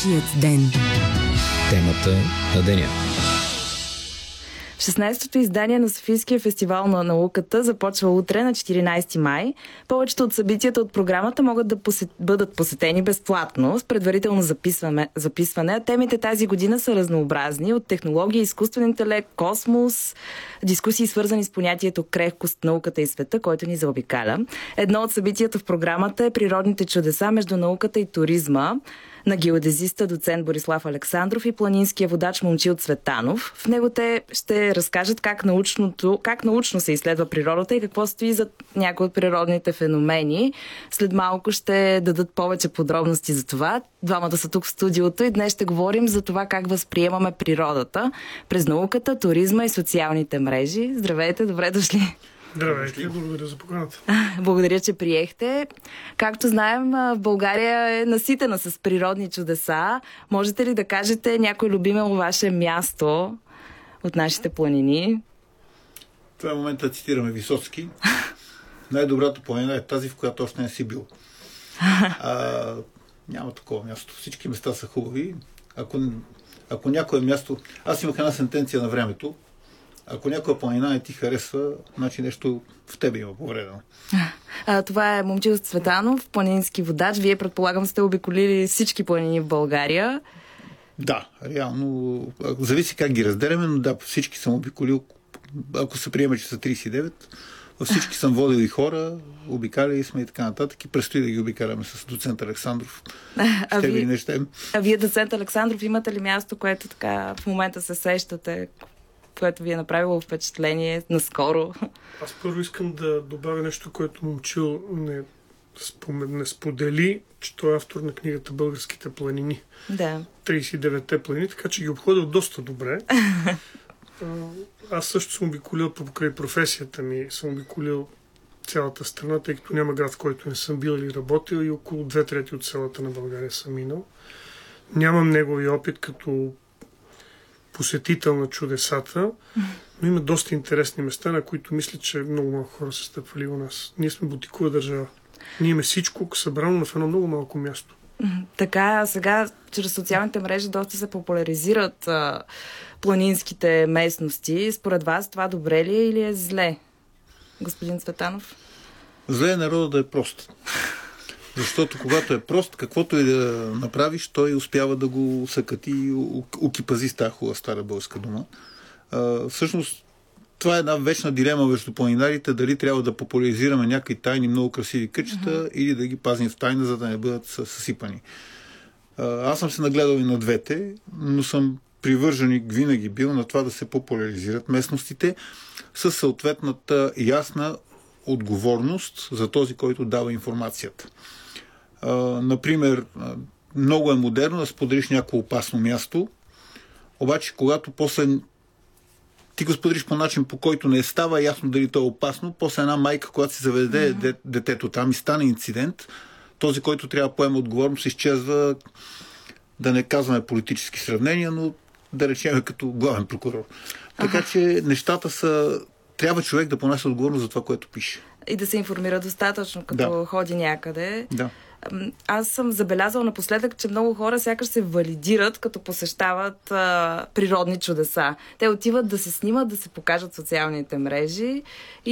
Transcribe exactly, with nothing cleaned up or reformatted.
Нашият ден. Темата на деня. шестнайсетото издание на Софийския фестивал на науката започва утре на четиринайсети май. Повечето от събитията от програмата могат да посет... бъдат посетени безплатно, с предварително записване. записване. Темите тази година са разнообразни, от технология, изкуствен интелект, космос, дискусии свързани с понятието крехкост, науката и света, който ни заобикаля. Едно от събитията в програмата е природните чудеса между науката и туризма на геодезиста доцент Борислав Александров и планинския водач Момчил Цветанов. В него те ще разкажат как, научното, как научно се изследва природата и какво стои за някои от природните феномени. След малко ще дадат повече подробности за това. Двамата са тук в студиото и днес ще говорим за това как възприемаме природата през науката, туризма и социалните мрежи. Здравейте, добре дошли! Здравейте, благодаря за поканата. Благодаря, че приехте. Както знаем, в България е наситена с природни чудеса. Можете ли да кажете някой любимо ваше място от нашите планини? Това е момента да цитираме Висоцки. Най-добрата планина е тази, в която още не си бил. А, няма такова място. Всички места са хубави. Ако, ако някое място... Аз имах една сентенция на времето. Ако някоя планина не ти харесва, значи нещо в тебе има повредено. А, това е Момчил Цветанов, планински водач. Вие, предполагам, сте обиколили всички планини в България. Да, реално. Зависи как ги разделяме, но да, всички съм обиколил. Ако се приема, че са трийсет и девет, във всички съм водил и хора, обикаляли сме и така нататък. И предстои да ги обикаляме с доцент Александров. А, ще ви... не ще. а вие, доцент Александров, имате ли място, което така в момента се сещате, което ви е направило впечатление наскоро? Аз първо искам да добавя нещо, което Момчил не, спомен, не сподели, че той е автор на книгата Българските планини. Да. трийсет и деветте планини, така че ги обходил доста добре. Аз също съм обиколил покрай професията ми, съм обиколил цялата страна, тъй като няма град, в който не съм бил или работил, и около две трети от селата на България съм минал. Нямам неговия опит като посетител на чудесата, но има доста интересни места, на които мисля, че много малко хора са стъпвали у нас. Ние сме бутикова държава. Ние имаме всичко събрано в едно много малко място. Така, сега чрез социалните мрежи доста се популяризират а, планинските местности. Според вас това добре ли е или е зле, господин Цветанов? Зле е народа да е прост. Защото когато е прост, каквото и да направиш, той успява да го съкати и окипази с тази хубава стара българска дума. А, всъщност, това е една вечна дилема между планинарите, дали трябва да популяризираме някакви тайни, много красиви кътчета, uh-huh. или да ги пазим в тайна, за да не бъдат съсипани. А, аз съм се нагледал и на двете, но съм привърженик винаги бил на това да се популяризират местностите със съответната ясна отговорност за този, който дава информацията. Uh, например, много е модерно да споделиш някакво опасно място, обаче когато после ти го споделиш по начин, по който не става ясно дали то е опасно, после една майка, когато си заведе mm-hmm. детето там и стане инцидент, този, който трябва да поема отговорност, изчезва, да не казваме политически сравнения, но да речем като главен прокурор. Така ага. че нещата са... Трябва човек да понесе отговорност за това, което пише. И да се информира достатъчно, като да. ходи някъде. Да. Аз съм забелязала напоследък, че много хора сякаш се валидират, като посещават а, природни чудеса. Те отиват да се снимат, да се покажат в социалните мрежи и